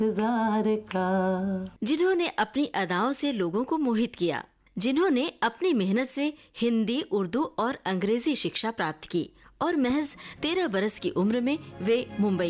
इंतजार का। जिन्होंने अपनी अदाओं से लोगों को मोहित किया, जिन्होंने अपनी मेहनत से हिंदी, उर्दू और अंग्रेजी शिक्षा प्राप्त की और महज 13 बरस की उम्र में वे मुंबई